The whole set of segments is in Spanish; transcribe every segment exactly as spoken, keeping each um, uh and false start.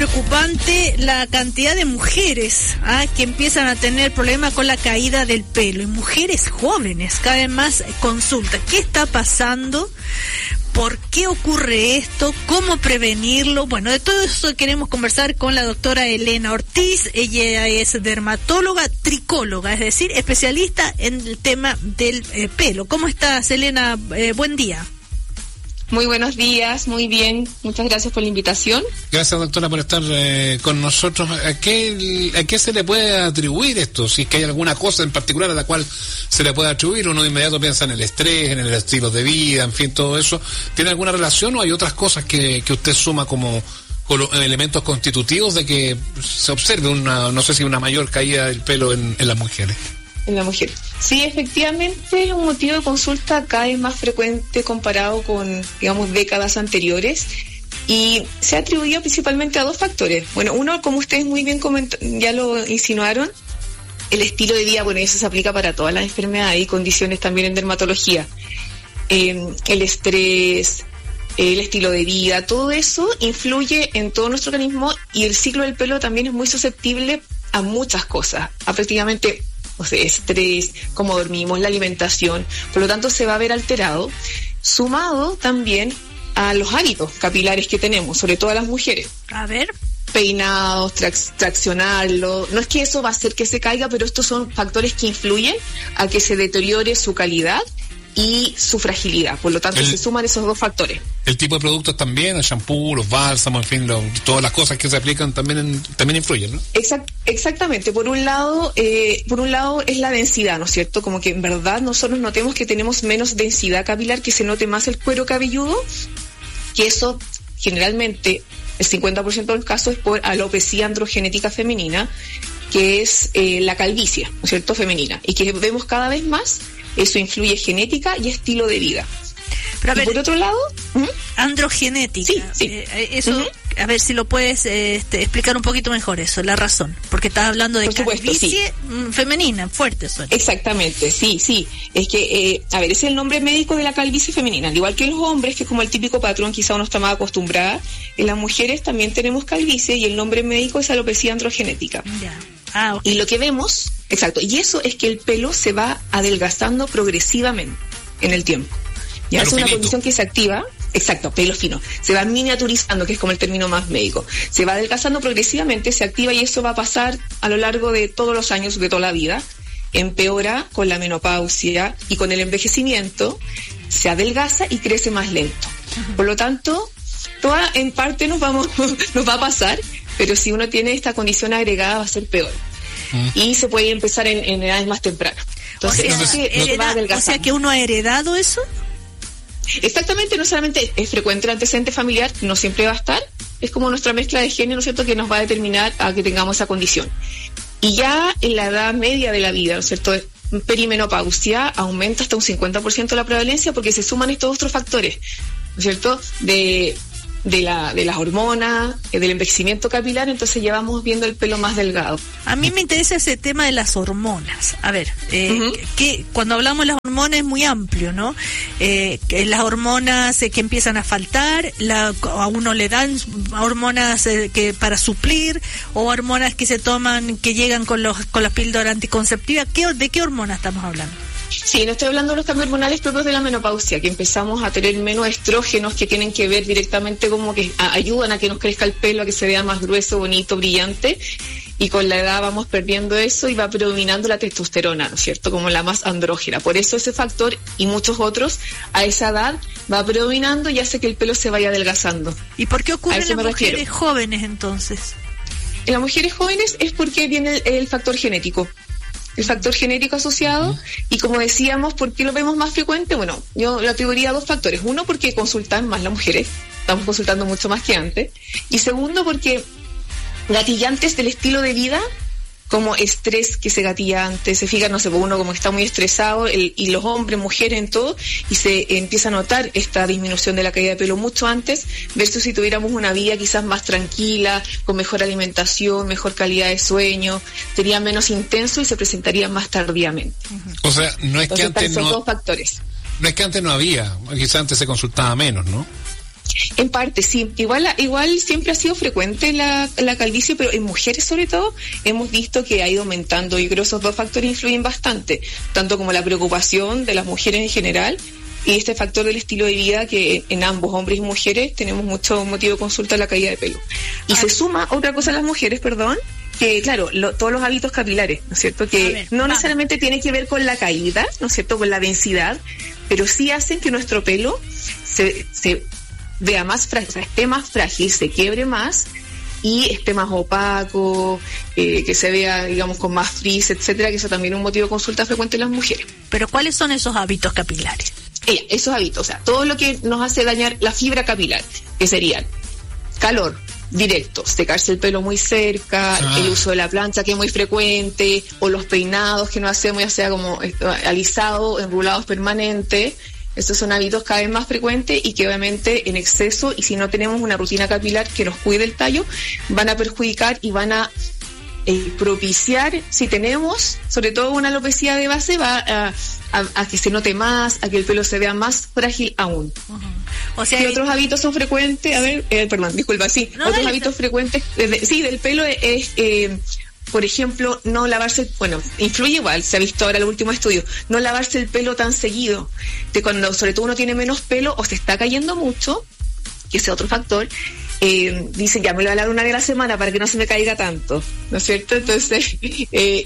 Preocupante la cantidad de mujeres ¿ah? que empiezan a tener problemas con la caída del pelo, y mujeres jóvenes, cada vez más consulta. ¿Qué está pasando? ¿Por qué ocurre esto? ¿Cómo prevenirlo? Bueno, de todo eso queremos conversar con la doctora Elena Ortiz. Ella es dermatóloga, tricóloga, es decir, especialista en el tema del eh, pelo. ¿Cómo estás, Elena? Eh, buen día. Muy buenos días, muy bien. Muchas gracias por la invitación. Gracias, doctora, por estar eh, con nosotros. ¿A qué, ¿A qué se le puede atribuir esto? Si es que hay alguna cosa en particular a la cual se le puede atribuir. Uno de inmediato piensa en el estrés, en el estilo de vida, en fin, todo eso. ¿Tiene alguna relación o hay otras cosas que, que usted suma como, como elementos constitutivos de que se observe una, no sé si una mayor caída del pelo en, en las mujeres? En la mujer. Sí, efectivamente es un motivo de consulta cada vez más frecuente comparado con, digamos, décadas anteriores, y se ha atribuido principalmente a dos factores. Bueno, uno, como ustedes muy bien coment- ya lo insinuaron, el estilo de vida. Bueno, eso se aplica para todas las enfermedades y condiciones también en dermatología. Eh, el estrés, el estilo de vida, todo eso influye en todo nuestro organismo, y el ciclo del pelo también es muy susceptible a muchas cosas, a prácticamente, o sea, estrés, cómo dormimos, la alimentación. Por lo tanto, se va a ver alterado, sumado también a los hábitos capilares que tenemos, sobre todo a las mujeres. A ver. Peinados, trac- traccionarlo. No es que eso va a hacer que se caiga, pero estos son factores que influyen a que se deteriore su calidad y su fragilidad. Por lo tanto, el, se suman esos dos factores. El tipo de productos también, el shampoo, los bálsamos, en fin, lo, todas las cosas que se aplican también en, también influyen, ¿no? Exact, exactamente. Por un lado, eh, por un lado es la densidad, ¿no es cierto? Como que en verdad nosotros notemos que tenemos menos densidad capilar, que se note más el cuero cabelludo, que eso generalmente, el cincuenta por ciento de los casos es por alopecia androgenética femenina, que es eh, la calvicie, ¿no es cierto?, femenina, y que vemos cada vez más. Eso influye genética y estilo de vida. Pero a ver, y por otro lado, ¿hmm? androgenética. Sí, sí. Eh, eso, uh-huh. A ver si lo puedes eh, este, explicar un poquito mejor eso, la razón. Porque estás hablando de supuesto, calvicie sí. femenina, fuerte suena. Exactamente, sí, sí. Es que, eh, a ver, es el nombre médico de la calvicie femenina. Al igual que los hombres, que es como el típico patrón, quizá uno está más acostumbrada, en las mujeres también tenemos calvicie, y el nombre médico es alopecia androgenética. Ya. Ah, okay. Y lo que vemos, exacto, y eso es que el pelo se va adelgazando progresivamente en el tiempo. Ya es una condición que se activa, exacto, pelo fino, se va miniaturizando, que es como el término más médico, se va adelgazando progresivamente, se activa, y eso va a pasar a lo largo de todos los años, de toda la vida. Empeora con la menopausia y con el envejecimiento, se adelgaza y crece más lento. Uh-huh. Por lo tanto, toda en parte nos vamos nos va a pasar, pero si uno tiene esta condición agregada va a ser peor. Mm. Y se puede empezar en, en edades más tempranas. Entonces, o sea, es que hereda, va o sea que uno ha heredado eso. Exactamente, no solamente es frecuente el antecedente familiar, no siempre va a estar, es como nuestra mezcla de genes, ¿no es cierto?, que nos va a determinar a que tengamos esa condición. Y ya en la edad media de la vida, ¿no es cierto?, perimenopausia, aumenta hasta un cincuenta por ciento la prevalencia, porque se suman estos otros factores, ¿no es cierto?, de de la de las hormonas, eh, del envejecimiento capilar. Entonces ya vamos viendo el pelo más delgado. A mí me interesa ese tema de las hormonas. A ver, eh, uh-huh. que cuando hablamos de las hormonas es muy amplio, ¿no? Eh, que las hormonas eh, que empiezan a faltar, la, a uno le dan hormonas eh, que para suplir, o hormonas que se toman, que llegan con los con las píldoras anticonceptivas. ¿Qué, ¿De qué hormonas estamos hablando? Sí, no estoy hablando de los cambios hormonales propios de la menopausia, que empezamos a tener menos estrógenos, que tienen que ver directamente como que a, ayudan a que nos crezca el pelo, a que se vea más grueso, bonito, brillante, y con la edad vamos perdiendo eso y va predominando la testosterona, ¿no es cierto?, como la más andrógena. Por eso ese factor y muchos otros a esa edad va predominando y hace que el pelo se vaya adelgazando. ¿Y por qué ocurre en las mujeres refiero. jóvenes entonces? En las mujeres jóvenes es porque viene el, el factor genético. El factor genético asociado, y como decíamos, ¿por qué lo vemos más frecuente? Bueno, yo lo atribuiría a dos factores. Uno, porque consultan más las mujeres, estamos consultando mucho más que antes. Y segundo, porque gatillantes del estilo de vida, como estrés que se gatilla antes, se fija, no sé, uno como está muy estresado, el, y los hombres, mujeres, en todo, y se empieza a notar esta disminución de la caída de pelo mucho antes, versus si tuviéramos una vida quizás más tranquila, con mejor alimentación, mejor calidad de sueño, sería menos intenso y se presentaría más tardíamente. Uh-huh. O sea, no es Entonces, que antes son no... dos factores. No es que antes no había, quizás antes se consultaba menos, ¿no? En parte, sí. Igual igual siempre ha sido frecuente la, la calvicie, pero en mujeres sobre todo hemos visto que ha ido aumentando. Yo creo que esos dos factores influyen bastante, tanto como la preocupación de las mujeres en general y este factor del estilo de vida, que en ambos, hombres y mujeres, tenemos mucho motivo de consulta a la caída de pelo. Y se suma otra cosa en las mujeres, perdón, que claro, lo, todos los hábitos capilares, ¿no es cierto? Que ver, no vamos. necesariamente tiene que ver con la caída, ¿no es cierto? Con la densidad, pero sí hacen que nuestro pelo se, se vea más frágil, o sea, esté más frágil, se quiebre más y esté más opaco, eh, que se vea, digamos, con más frizz, etcétera, que eso también es un motivo de consulta frecuente en las mujeres. Pero ¿cuáles son esos hábitos capilares? Eh, esos hábitos, o sea, todo lo que nos hace dañar la fibra capilar, que serían calor directo, secarse el pelo muy cerca, ah. el uso de la plancha que es muy frecuente, o los peinados que no hacemos, ya sea como alisado, enrulados permanentes. Estos son hábitos cada vez más frecuentes y que obviamente en exceso, y si no tenemos una rutina capilar que nos cuide el tallo, van a perjudicar y van a eh, propiciar, si tenemos sobre todo una alopecia de base, va a, a, a que se note más, a que el pelo se vea más frágil aún. Uh-huh. O sea, ¿qué otros hábitos son frecuentes? A ver, eh, perdón, disculpa, sí. No, otros hábitos frecuentes, de, sí, del pelo es... es eh, por ejemplo, no lavarse, bueno, influye igual, se ha visto ahora el último estudio, no lavarse el pelo tan seguido, de cuando sobre todo uno tiene menos pelo o se está cayendo mucho, que ese es otro factor, eh, dicen, ya me lo voy a lavar una vez a la semana para que no se me caiga tanto, ¿no es cierto? Entonces, eh,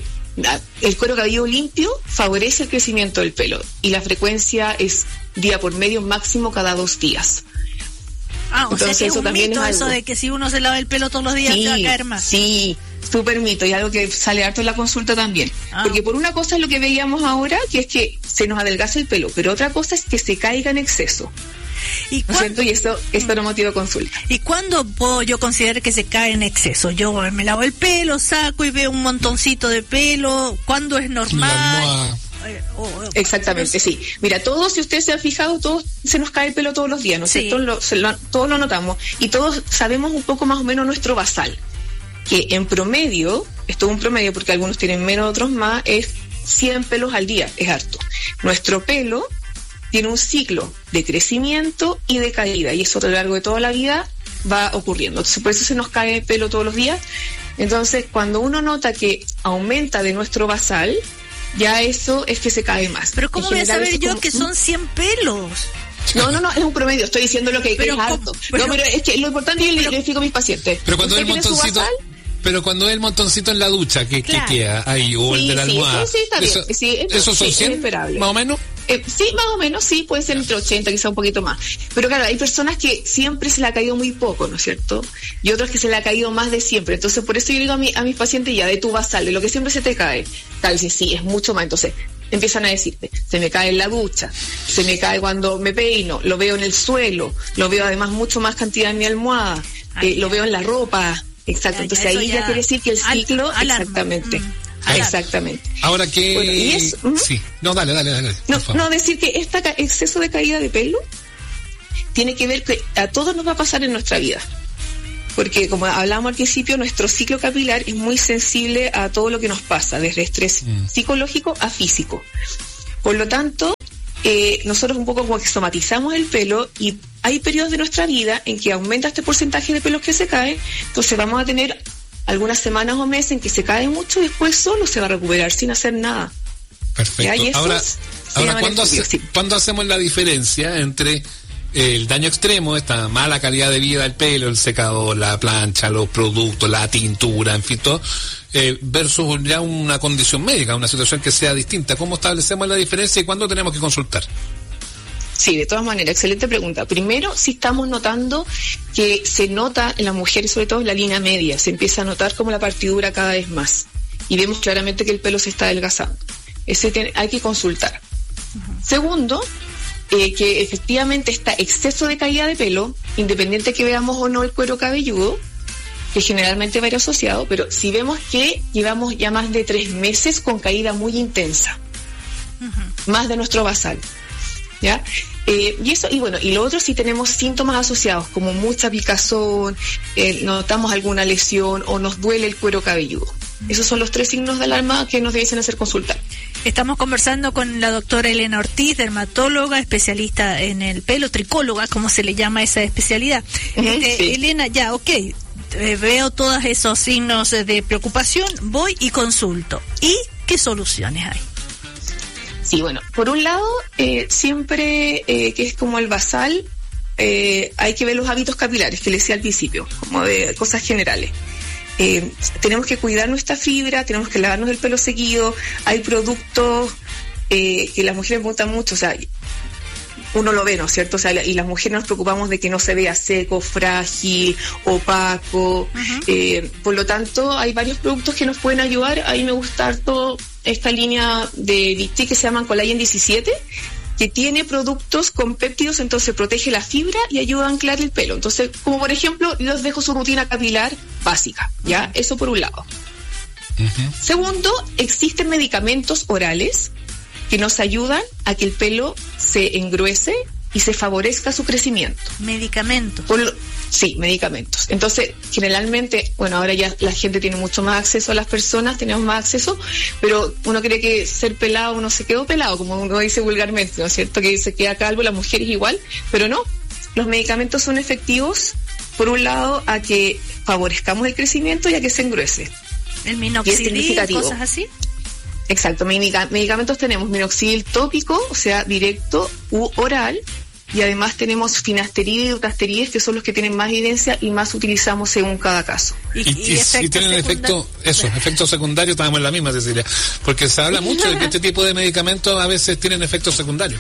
el cuero cabelludo limpio favorece el crecimiento del pelo y la frecuencia es día por medio, máximo cada dos días. Ah, o Entonces, sea que es un mito es eso de que si uno se lava el pelo todos los días sí, se va a caer más. Sí, súper mito, y algo que sale harto en la consulta también. Ah. Porque por una cosa es lo que veíamos ahora, que es que se nos adelgaza el pelo, pero otra cosa es que se caiga en exceso. ¿Y, ¿No es cierto? Y esto, esto no motivo de consulta. ¿Y cuándo puedo yo considerar que se cae en exceso? Yo me lavo el pelo, saco y veo un montoncito de pelo. ¿Cuándo es normal? Exactamente, sí. Mira, todos, si ustedes se han fijado, todos se nos cae el pelo todos los días, ¿no es cierto? Lo, lo, todos lo notamos y todos sabemos un poco más o menos nuestro basal, que en promedio, esto es un promedio porque algunos tienen menos, otros más, es cien pelos al día, es harto. Nuestro pelo tiene un ciclo de crecimiento y de caída y eso a lo largo de toda la vida va ocurriendo. Entonces, por eso se nos cae el pelo todos los días. Entonces, cuando uno nota que aumenta de nuestro basal, ya eso es que se cae más. Pero ¿cómo voy a saber yo como... que son cien pelos? No, no, no, es un promedio, estoy diciendo lo que, que es harto. Pero, no, pero es que lo importante yo le, le explico a mis pacientes. Pero cuando el montoncito, pero cuando el montoncito en la ducha, ¿qué, claro. ¿qué queda ahí? O sí, el de la almohada. Sí, sí, está bien. Eso, sí, ¿Esos son sí, cien, más o menos? Eh, sí, más o menos, sí, puede ser entre ochenta, quizá un poquito más. Pero claro, hay personas que siempre se le ha caído muy poco, ¿no es cierto? Y otros que se le ha caído más de siempre. Entonces, por eso yo digo a, mi, a mis pacientes ya, de tu basal, de lo que siempre se te cae. Tal vez sí, es mucho más. Entonces, empiezan a decirte, se me cae en la ducha, se me cae cuando me peino, lo veo en el suelo, lo veo además mucho más cantidad en mi almohada, eh, lo veo en la ropa. Exacto, ya, entonces ya ahí ya, ya quiere decir que el ciclo, al, exactamente. Mm. Exactamente. Ahora que... Bueno, ¿y eso? Uh-huh. Sí. No, dale, dale, dale. No, no, decir que este exceso de caída de pelo tiene que ver que a todos nos va a pasar en nuestra vida. Porque como hablábamos al principio, nuestro ciclo capilar es muy sensible a todo lo que nos pasa, desde estrés mm. psicológico a físico. Por lo tanto, eh, nosotros un poco como que somatizamos el pelo y hay periodos de nuestra vida en que aumenta este porcentaje de pelos que se caen, entonces vamos a tener algunas semanas o meses en que se cae mucho y después solo se va a recuperar sin hacer nada. Perfecto. Ahora, ahora ¿cuándo, hace, sí. ¿cuándo hacemos la diferencia entre el daño extremo, esta mala calidad de vida del pelo, el secador, la plancha, los productos, la tintura, en fin, todo, eh, versus ya una condición médica, una situación que sea distinta? ¿Cómo establecemos la diferencia y cuándo tenemos que consultar? Sí, de todas maneras, excelente pregunta. Primero, si estamos notando que se nota en las mujeres, sobre todo en la línea media, se empieza a notar como la partidura cada vez más y vemos claramente que el pelo se está adelgazando. Ese tiene, hay que consultar. Uh-huh. Segundo, eh, que efectivamente está exceso de caída de pelo, independiente que veamos o no el cuero cabelludo, que generalmente va a ir asociado, pero si vemos que llevamos ya más de tres meses con caída muy intensa, uh-huh. más de nuestro basal. ¿Ya? Eh, y eso, y bueno, y lo otro, si tenemos síntomas asociados como mucha picazón, eh, notamos alguna lesión o nos duele el cuero cabelludo. Esos son los tres signos de alarma que nos debiesen hacer consultar. Estamos conversando con la doctora Elena Ortiz, dermatóloga, especialista en el pelo, tricóloga, como se le llama esa especialidad. Uh-huh, este, sí. Elena, ya, ok, eh, veo todos esos signos de preocupación, voy y consulto. ¿Y qué soluciones hay? Sí, bueno, por un lado, eh, siempre eh, que es como el basal, eh, hay que ver los hábitos capilares, que les decía al principio, como de cosas generales. Eh, tenemos que cuidar nuestra fibra, tenemos que lavarnos el pelo seguido, hay productos eh, que las mujeres botan mucho, o sea, uno lo ve, ¿no es cierto? O sea, y las mujeres nos preocupamos de que no se vea seco, frágil, opaco, uh-huh. eh, por lo tanto hay varios productos que nos pueden ayudar. A mí me gusta harto esta línea de Vichy que se llaman Collagen diecisiete, que tiene productos con péptidos, entonces protege la fibra y ayuda a anclar el pelo. Entonces, como por ejemplo, les dejo su rutina capilar básica, ¿ya? Eso por un lado. Uh-huh. Segundo, existen medicamentos orales que nos ayudan a que el pelo se engruese y se favorezca su crecimiento. ¿Medicamentos? Por lo, sí, medicamentos. Entonces, generalmente, bueno, ahora ya la gente tiene mucho más acceso a las personas, tenemos más acceso, pero uno cree que ser pelado, uno se quedó pelado, como uno dice vulgarmente, ¿no es cierto? Que se queda calvo, las mujeres igual, pero no. Los medicamentos son efectivos, por un lado, a que favorezcamos el crecimiento y a que se engruese. ¿El minoxidil, cosas así? Exacto, medica- medicamentos tenemos minoxidil tópico, o sea, directo u oral, y además tenemos finasterida y dutasterida, que son los que tienen más evidencia y más utilizamos según cada caso. Y, y, y si tienen efecto, eso, efectos secundarios, estamos en la misma, Cecilia, porque se habla mucho de que este tipo de medicamentos a veces tienen efectos secundarios.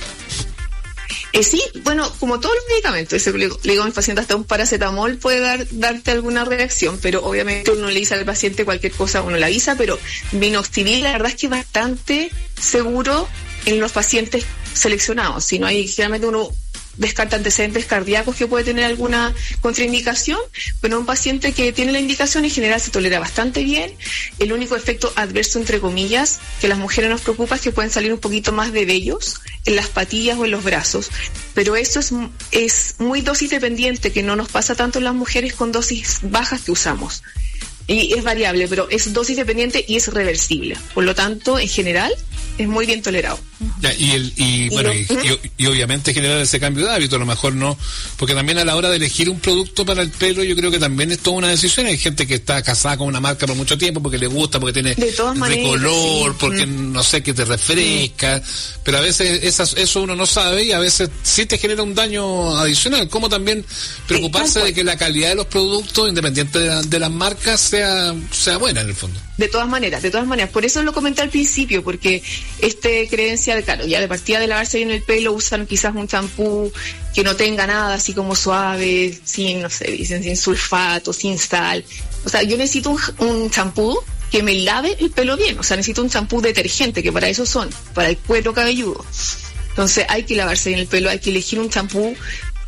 Eh, sí, bueno, como todos los medicamentos, eso le, digo, le digo a mis pacientes, hasta un paracetamol puede dar, darte alguna reacción, pero obviamente uno le dice al paciente cualquier cosa, uno le avisa, pero minoxidil la verdad es que es bastante seguro en los pacientes seleccionados. Si no hay, generalmente uno descarta antecedentes cardíacos que puede tener alguna contraindicación, pero un paciente que tiene la indicación en general se tolera bastante bien. El único efecto adverso, entre comillas, que a las mujeres nos preocupa es que pueden salir un poquito más de vellos en las patillas o en los brazos, pero eso es, es muy dosis dependiente, que no nos pasa tanto en las mujeres con dosis bajas que usamos. Y es variable, pero es dosis dependiente y es reversible. Por lo tanto, en general, es muy bien tolerado. Ya, y el y, y bueno lo, y, ¿eh? y, y obviamente generar ese cambio de hábito, a lo mejor no, porque también a la hora de elegir un producto para el pelo, yo creo que también es toda una decisión. Hay gente que está casada con una marca por mucho tiempo porque le gusta, porque tiene de todas maneras, color, sí. porque mm. no sé, que te refresca, mm. pero a veces esas, eso uno no sabe y a veces sí te genera un daño adicional. Como también preocuparse sí, de que la calidad de los productos, independiente de, la, de las marcas, sea sea buena en el fondo. De todas maneras, de todas maneras. Por eso lo comenté al principio, porque este creencia de, claro, ya de partida de lavarse bien el pelo, usan quizás un champú que no tenga nada, así como suave, sin, no sé, dicen, sin sulfato, sin sal. O sea, yo necesito un, un champú que me lave el pelo bien. O sea, necesito un champú detergente, que para eso son, para el cuero cabelludo. Entonces hay que lavarse bien el pelo, hay que elegir un champú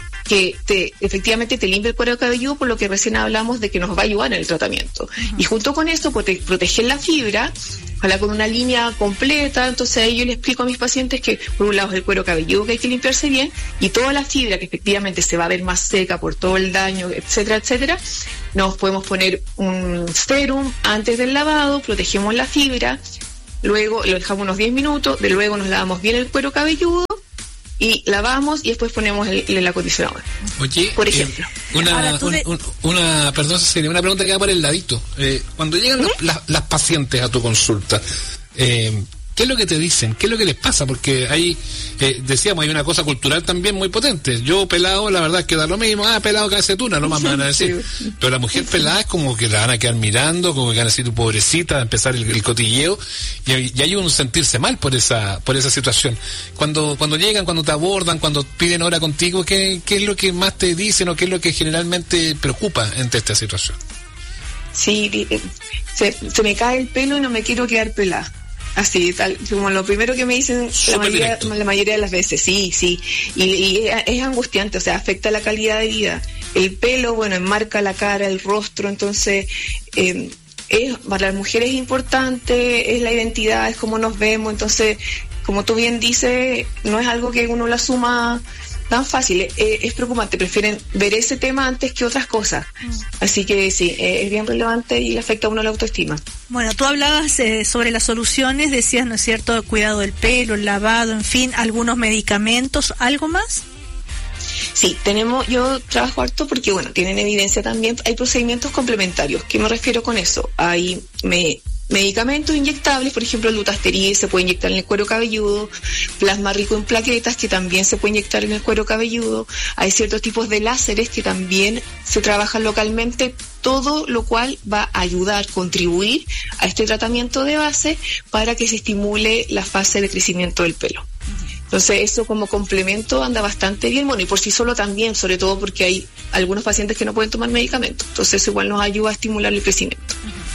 que te, efectivamente te limpia el cuero cabelludo, por lo que recién hablamos de que nos va a ayudar en el tratamiento. Uh-huh. Y junto con esto, pues, proteger la fibra, ojalá con una línea completa. Entonces ahí yo le explico a mis pacientes que por un lado es el cuero cabelludo que hay que limpiarse bien, y toda la fibra que efectivamente se va a ver más seca por todo el daño, etcétera, etcétera, nos podemos poner un serum antes del lavado, protegemos la fibra, luego lo dejamos unos diez minutos, de luego nos lavamos bien el cuero cabelludo, y lavamos y después ponemos el, el acondicionador. Oye, por ejemplo. Eh, una, un, un, una, perdón, Cecilia, una pregunta que va por el ladito. Eh, cuando llegan ¿Mm? las, las, las pacientes a tu consulta, eh, ¿qué es lo que te dicen? ¿Qué es lo que les pasa? Porque ahí, eh, decíamos, hay una cosa cultural también muy potente. Yo pelado, la verdad es que da lo mismo. Ah, pelado calcetuna, no más me van a decir. Sí. Pero la mujer pelada es como que la van a quedar mirando, como que van a decir, tu pobrecita, a empezar el, el cotilleo. Y, y hay un sentirse mal por esa por esa situación. Cuando cuando llegan, cuando te abordan, cuando piden hora contigo, ¿qué, qué es lo que más te dicen o qué es lo que generalmente preocupa ante esta situación? Sí, se, se me cae el pelo y no me quiero quedar pelada. Así, tal, como lo primero que me dicen la mayoría, la mayoría de las veces, sí, sí, y, y es, es angustiante, o sea, afecta la calidad de vida. El pelo, bueno, enmarca la cara, el rostro, entonces, eh, es, para las mujeres es importante, es la identidad, es cómo nos vemos, entonces, como tú bien dices, no es algo que uno lo asuma tan fácil, eh, es preocupante, prefieren ver ese tema antes que otras cosas. Mm. Así que sí, eh, es bien relevante y le afecta a uno la autoestima. Bueno, tú hablabas eh, sobre las soluciones, decías, ¿no es cierto?, el cuidado del pelo, el lavado, en fin, algunos medicamentos, ¿algo más? Sí, tenemos, yo trabajo harto porque, bueno, tienen evidencia también, hay procedimientos complementarios. ¿Qué me refiero con eso? Hay me, medicamentos inyectables, por ejemplo, el dutasteril se puede inyectar en el cuero cabelludo, plasma rico en plaquetas que también se puede inyectar en el cuero cabelludo, hay ciertos tipos de láseres que también se trabajan localmente, todo lo cual va a ayudar, contribuir a este tratamiento de base para que se estimule la fase de crecimiento del pelo. Entonces eso como complemento anda bastante bien, bueno, y por sí solo también, sobre todo porque hay algunos pacientes que no pueden tomar medicamentos, entonces eso igual nos ayuda a estimular el crecimiento.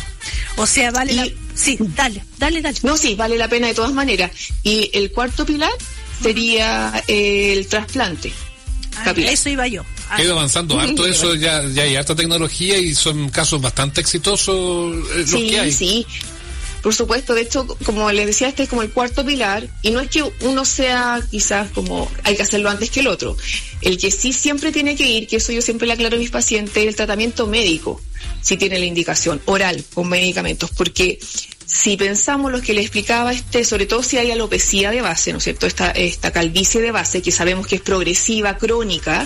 O sea, vale y, la... Sí, dale, dale, dale. No, sí, vale la pena de todas maneras. Y el cuarto pilar sería eh, el trasplante ah, capilar. Eso iba yo. Ah. Ha ido avanzando harto eso, ya, ya hay harta tecnología y son casos bastante exitosos eh, los sí, que hay. Sí, sí. Por supuesto, de hecho, como les decía, este es como el cuarto pilar, y no es que uno sea quizás como hay que hacerlo antes que el otro. El que sí siempre tiene que ir, que eso yo siempre le aclaro a mis pacientes, es el tratamiento médico, si tiene la indicación, oral, con medicamentos, porque si pensamos lo que le explicaba, este, sobre todo si hay alopecia de base, ¿no es cierto?, esta, esta calvicie de base, que sabemos que es progresiva, crónica,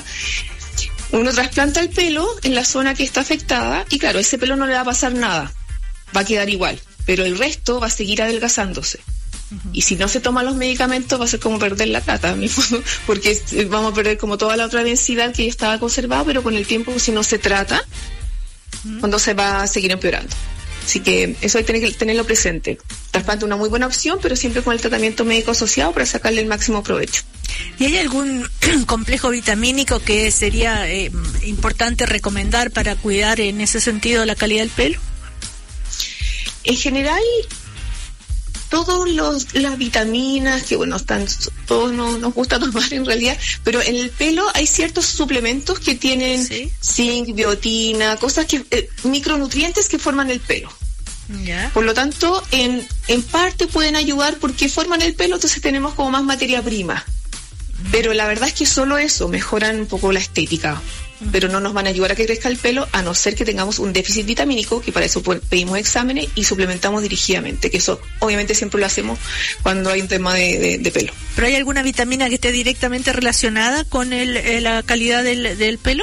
uno trasplanta el pelo en la zona que está afectada, y claro, ese pelo no le va a pasar nada, va a quedar igual, pero el resto va a seguir adelgazándose. Uh-huh. Y si no se toman los medicamentos va a ser como perder la plata, porque vamos a perder como toda la otra densidad que ya estaba conservada, pero con el tiempo, si no se trata, uh-huh, cuando se va a seguir empeorando. Así que eso hay que tener, tenerlo presente. Trasplante es una muy buena opción, pero siempre con el tratamiento médico asociado para sacarle el máximo provecho. ¿Y hay algún complejo vitamínico que sería eh, importante recomendar para cuidar en ese sentido la calidad del pelo? En general, todas las vitaminas, que bueno, están todos nos, nos gusta tomar en realidad, pero en el pelo hay ciertos suplementos que tienen ¿sí? zinc, biotina, cosas que, eh, micronutrientes que forman el pelo. ¿Ya? Por lo tanto, en, en parte pueden ayudar porque forman el pelo, entonces tenemos como más materia prima. Mm. Pero la verdad es que solo eso mejoran un poco la estética. Pero no nos van a ayudar a que crezca el pelo a no ser que tengamos un déficit vitamínico, que para eso pedimos exámenes y suplementamos dirigidamente, que eso obviamente siempre lo hacemos cuando hay un tema de, de, de pelo. ¿Pero hay alguna vitamina que esté directamente relacionada con el, eh, la calidad del, del pelo?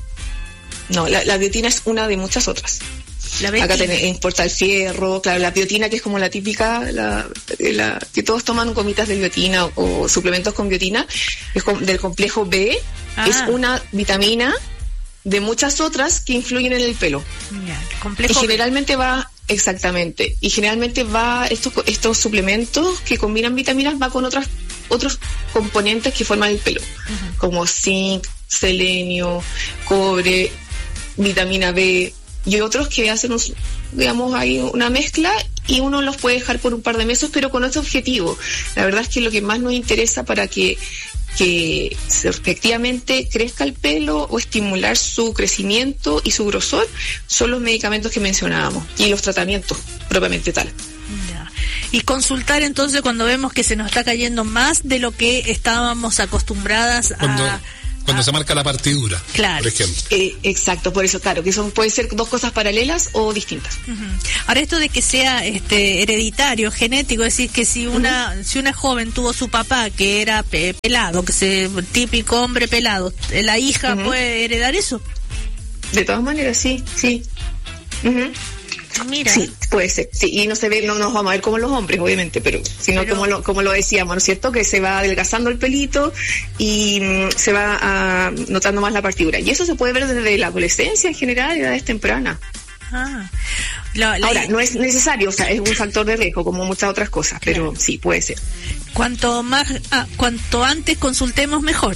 No, la, la biotina es una de muchas otras. La Acá tenemos, importa el fierro, claro, la biotina, que es como la típica, la, la que todos toman gomitas de biotina o, o suplementos con biotina, es con, del complejo B, ah. es una vitamina de muchas otras que influyen en el pelo. Yeah, complejo y generalmente B. va, exactamente, y generalmente va, estos, estos suplementos que combinan vitaminas va con otras otros componentes que forman el pelo, uh-huh, como zinc, selenio, cobre, vitamina B, y otros que hacen, un, digamos, hay una mezcla y uno los puede dejar por un par de meses, pero con este objetivo. La verdad es que lo que más nos interesa para que, que efectivamente crezca el pelo o estimular su crecimiento y su grosor son los medicamentos que mencionábamos y los tratamientos propiamente tal. Ya. Y consultar entonces cuando vemos que se nos está cayendo más de lo que estábamos acostumbradas cuando... a... Cuando ah, se marca la partidura, claro, por ejemplo. Eh, exacto, por eso, claro, que son pueden ser dos cosas paralelas o distintas. Uh-huh. Ahora, esto de que sea este hereditario, genético, es decir, que si una uh-huh, si una joven tuvo su papá que era pe- pelado, que se típico hombre pelado, ¿la hija uh-huh, puede heredar eso? De todas maneras, sí, sí. Uh-huh. Mira. Sí, puede ser. Sí, y no se ve, no nos vamos a ver como los hombres, obviamente, pero sino pero... como lo, como lo decíamos, ¿no es cierto? Que se va adelgazando el pelito y mm, se va a, notando más la partidura. Y eso se puede ver desde la adolescencia en general, edades tempranas. Ah. La, la... Ahora, no es necesario, o sea, es un factor de riesgo como muchas otras cosas, claro, pero sí, puede ser. Cuanto más, ah, cuanto antes consultemos, mejor.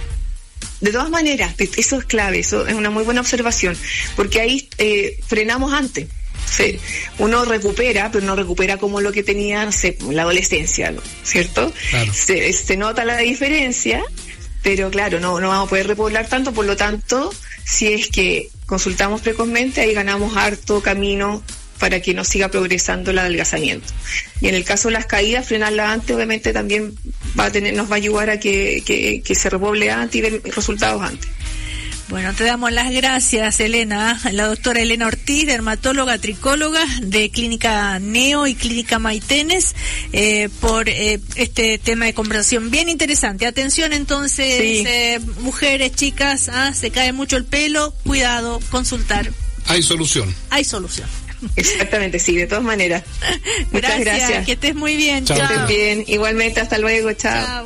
De todas maneras, eso es clave, eso es una muy buena observación, porque ahí eh, frenamos antes. Sí, uno recupera, pero no recupera como lo que tenía, no sé, la adolescencia, ¿no? ¿Cierto? Claro. Se, se nota la diferencia, pero claro, no, no vamos a poder repoblar tanto, por lo tanto, si es que consultamos precozmente, ahí ganamos harto camino para que no siga progresando el adelgazamiento. Y en el caso de las caídas, frenarla antes obviamente también va a tener, nos va a ayudar a que, que, que se repoble antes y ver resultados antes. Bueno, te damos las gracias, Elena, la doctora Elena Ortiz, dermatóloga, tricóloga de Clínica Neo y Clínica Maitenes, eh, por eh, este tema de conversación bien interesante. Atención entonces, sí. eh, mujeres, chicas, ah, se cae mucho el pelo, cuidado, consultar. Hay solución. Hay solución. Exactamente, sí, de todas maneras. Muchas gracias. gracias. Que estés muy bien. Chao. Que estés bien, igualmente, hasta luego, chao. Chao.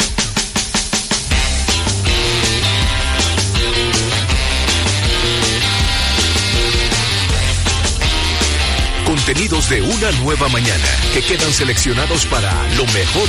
Contenidos de una nueva mañana que quedan seleccionados para lo mejor